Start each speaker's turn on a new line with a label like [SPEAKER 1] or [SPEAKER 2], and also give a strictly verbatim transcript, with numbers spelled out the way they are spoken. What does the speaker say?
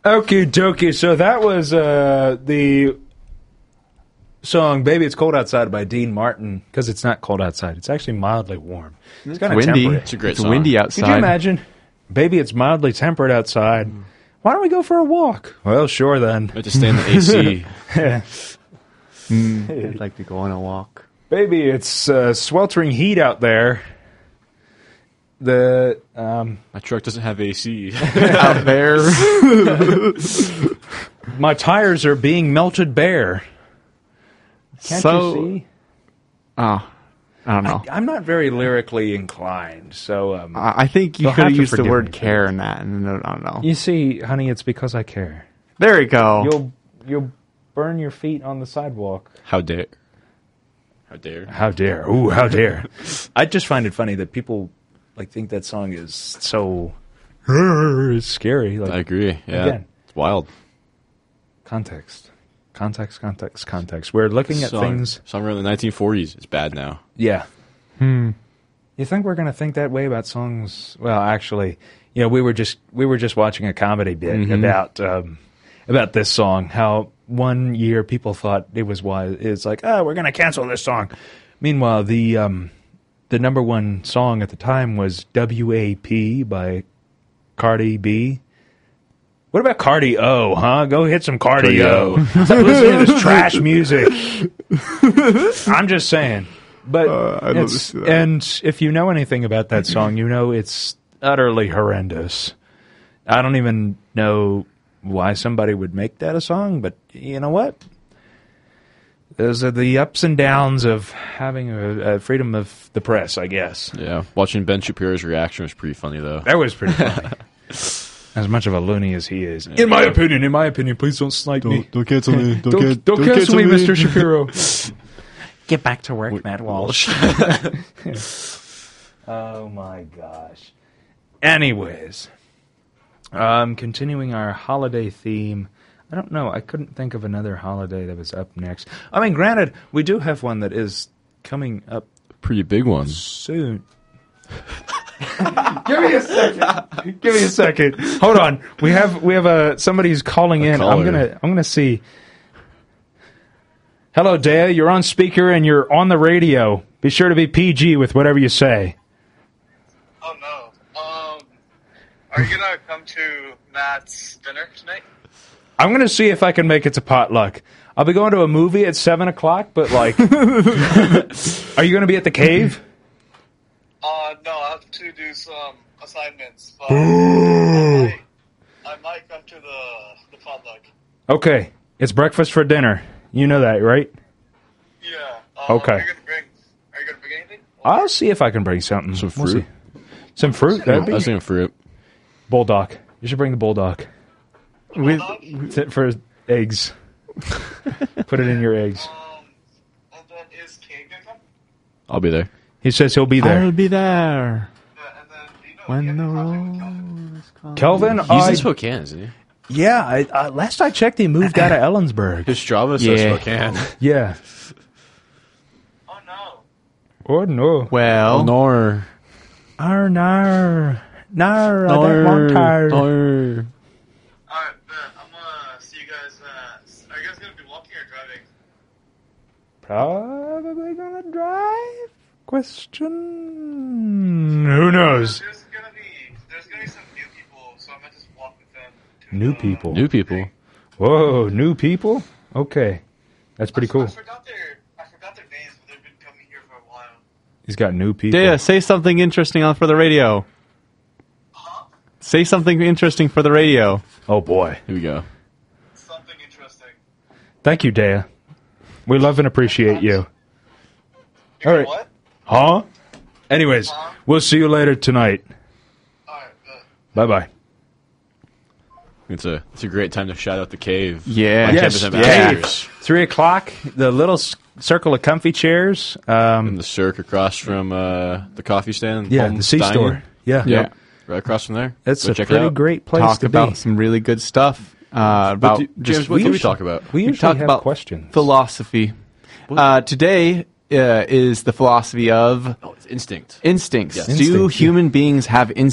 [SPEAKER 1] Okie dokie. So that was uh, the song "Baby It's Cold Outside" by Dean Martin. Because it's not cold outside; it's actually mildly warm. It's kind of
[SPEAKER 2] windy.
[SPEAKER 1] temperate.
[SPEAKER 2] It's a great
[SPEAKER 3] it's
[SPEAKER 2] song.
[SPEAKER 3] windy outside.
[SPEAKER 1] Could you imagine? Baby, it's mildly temperate outside. Mm. Why don't we go for a walk? Well, sure then.
[SPEAKER 2] I have to stay in the A C.
[SPEAKER 3] mm, I'd like to go on a walk.
[SPEAKER 1] Baby, it's uh, sweltering heat out there. The um,
[SPEAKER 2] My truck doesn't have A C.
[SPEAKER 3] Out there.
[SPEAKER 1] My tires are being melted bare. Can't
[SPEAKER 3] so,
[SPEAKER 1] you see?
[SPEAKER 3] Oh, I don't know.
[SPEAKER 1] I, I'm not very lyrically inclined, so... Um,
[SPEAKER 3] I, I think you could have used the word care in that. And I don't know.
[SPEAKER 1] You see, honey, it's because I care.
[SPEAKER 3] There we go.
[SPEAKER 1] You'll, you'll burn your feet on the sidewalk.
[SPEAKER 2] How dare. How dare.
[SPEAKER 1] How dare. Ooh, how dare. I just find it funny that people... like think that song is so scary. Like,
[SPEAKER 2] I agree. Yeah,
[SPEAKER 1] again,
[SPEAKER 2] it's wild.
[SPEAKER 1] Context, context, context, context. We're looking at
[SPEAKER 2] song,
[SPEAKER 1] things.
[SPEAKER 2] Song around the nineteen forties. It's bad now.
[SPEAKER 1] Yeah.
[SPEAKER 3] Hmm.
[SPEAKER 1] You think we're going to think that way about songs? Well, actually, you know, we were just we were just watching a comedy bit
[SPEAKER 3] mm-hmm.
[SPEAKER 1] about um, about this song. How one year people thought it was wise. It's like, oh, we're going to cancel this song. Meanwhile, the um, The number one song at the time was W A P by Cardi B. What about Cardi O, huh? Go hit some Cardi O. Stop listening to this trash music. I'm just saying. But
[SPEAKER 3] uh, I love
[SPEAKER 1] it's,
[SPEAKER 3] to that.
[SPEAKER 1] and if you know anything about that song, you know it's utterly horrendous. I don't even know why somebody would make that a song, but you know what? Those are the ups and downs of having a, a freedom of the press, I guess.
[SPEAKER 2] Yeah, watching Ben Shapiro's reaction was pretty funny, though.
[SPEAKER 1] That was pretty funny. As much of a loony as he is. Yeah. In my opinion, in my opinion, please don't snipe
[SPEAKER 3] don't,
[SPEAKER 1] me.
[SPEAKER 3] Don't cancel me. Don't,
[SPEAKER 1] don't,
[SPEAKER 3] can,
[SPEAKER 1] don't,
[SPEAKER 3] don't
[SPEAKER 1] cancel,
[SPEAKER 3] cancel
[SPEAKER 1] me,
[SPEAKER 3] me,
[SPEAKER 1] Mister Shapiro. Get back to work,
[SPEAKER 2] Wait,
[SPEAKER 1] Matt Walsh. Oh, my gosh. Anyways, um, continuing our holiday theme. I don't know. I couldn't think of another holiday that was up next. I mean, granted, we do have one that is coming up
[SPEAKER 2] Pretty big one.
[SPEAKER 1] soon. Give me a second. Give me a second. Hold on. We have we have a somebody's calling
[SPEAKER 2] A
[SPEAKER 1] in.
[SPEAKER 2] caller.
[SPEAKER 1] I'm gonna I'm gonna see. Hello, Dea. You're on speaker and you're on the radio. Be sure to be P G with whatever you say.
[SPEAKER 4] Oh no. Um, are you gonna come to Matt's dinner tonight?
[SPEAKER 1] I'm gonna see if I can make it to potluck. I'll be going to a movie at seven o'clock. But like, are you gonna be at the cave?
[SPEAKER 4] Uh, no, I have to do some assignments, but I might, I might come to the the potluck.
[SPEAKER 1] Okay, it's breakfast for dinner. You know that, right?
[SPEAKER 4] Yeah. Um,
[SPEAKER 1] Okay.
[SPEAKER 4] Are you gonna bring? Are you gonna bring anything?
[SPEAKER 1] I'll see if I can bring something.
[SPEAKER 2] Some
[SPEAKER 1] We'll
[SPEAKER 2] fruit.
[SPEAKER 1] see. Some fruit. That'd
[SPEAKER 2] I
[SPEAKER 1] be
[SPEAKER 2] was thinking fruit.
[SPEAKER 1] bulldog. You should bring the bulldog.
[SPEAKER 3] With,
[SPEAKER 1] Sit for eggs. Put it in your eggs.
[SPEAKER 4] Um, and then is Kate gonna come?
[SPEAKER 2] I'll be there.
[SPEAKER 1] He says he'll be there.
[SPEAKER 3] I'll be there.
[SPEAKER 4] Yeah, and then do you know
[SPEAKER 3] When
[SPEAKER 4] any
[SPEAKER 3] the
[SPEAKER 4] contact with Kelvin?
[SPEAKER 3] rose comes.
[SPEAKER 1] Kelvin,
[SPEAKER 2] He's
[SPEAKER 1] I,
[SPEAKER 2] in Spokane, isn't he?
[SPEAKER 1] yeah. I, uh, last I checked, he moved out of Ellensburg.
[SPEAKER 2] His Strava says
[SPEAKER 3] Yeah.
[SPEAKER 2] Spokane.
[SPEAKER 1] Yeah.
[SPEAKER 4] Oh no.
[SPEAKER 1] Oh no.
[SPEAKER 3] Well,
[SPEAKER 2] Nor.
[SPEAKER 1] Ar nar. Nar. I don't want tar.
[SPEAKER 2] Nor.
[SPEAKER 4] Alright, bet. I'm gonna see you guys. Uh, are you guys gonna be walking or driving?
[SPEAKER 1] Probably gonna drive? Question. Who knows?
[SPEAKER 4] There's gonna be there's gonna be some new people, so I might just walk with them. to
[SPEAKER 1] New
[SPEAKER 4] the
[SPEAKER 1] people.
[SPEAKER 2] New people.
[SPEAKER 4] thing.
[SPEAKER 1] Whoa, new people? Okay. That's pretty
[SPEAKER 4] I,
[SPEAKER 1] cool.
[SPEAKER 4] I forgot their I forgot their names, but they've been coming here for a while.
[SPEAKER 1] He's got new people.
[SPEAKER 3] Dea, say something interesting on for the radio.
[SPEAKER 4] Huh?
[SPEAKER 3] Say something interesting for the radio.
[SPEAKER 1] Oh boy.
[SPEAKER 2] Here we go.
[SPEAKER 4] Something interesting.
[SPEAKER 1] Thank you, Dea. We love and appreciate you.
[SPEAKER 4] You
[SPEAKER 1] All
[SPEAKER 4] know
[SPEAKER 1] right.
[SPEAKER 4] what?
[SPEAKER 1] Huh? Anyways,
[SPEAKER 4] Huh?
[SPEAKER 1] we'll see you later tonight.
[SPEAKER 4] Alright, bet.
[SPEAKER 1] Bye bye.
[SPEAKER 2] It's a it's a great time to shout out the cave.
[SPEAKER 3] Yeah.
[SPEAKER 2] My
[SPEAKER 1] Yes,
[SPEAKER 2] campus
[SPEAKER 1] yeah.
[SPEAKER 2] ambassadors.
[SPEAKER 1] Three o'clock. The little s- circle of comfy chairs. Um,
[SPEAKER 2] And the Cirque across from uh, the coffee stand.
[SPEAKER 1] yeah,
[SPEAKER 2] Home
[SPEAKER 1] the C
[SPEAKER 2] Dining.
[SPEAKER 1] store. Yeah,
[SPEAKER 3] Yeah.
[SPEAKER 2] Right across from there.
[SPEAKER 1] It's
[SPEAKER 2] Go
[SPEAKER 1] a
[SPEAKER 2] check it
[SPEAKER 1] pretty
[SPEAKER 2] out.
[SPEAKER 1] great place
[SPEAKER 3] Talk
[SPEAKER 1] to
[SPEAKER 3] about
[SPEAKER 1] be.
[SPEAKER 3] some really good stuff. Uh,
[SPEAKER 2] What
[SPEAKER 3] about
[SPEAKER 2] do-
[SPEAKER 3] just
[SPEAKER 2] James, what do we
[SPEAKER 1] usually-
[SPEAKER 2] talk about?
[SPEAKER 1] We
[SPEAKER 3] we
[SPEAKER 1] usually
[SPEAKER 3] talk
[SPEAKER 1] have
[SPEAKER 3] about
[SPEAKER 1] questions.
[SPEAKER 3] philosophy. Uh, today uh, is the philosophy of
[SPEAKER 2] Oh, it's instinct.
[SPEAKER 3] instincts.
[SPEAKER 2] Yes.
[SPEAKER 3] Do
[SPEAKER 1] Instinct, yeah.
[SPEAKER 3] human beings have instincts?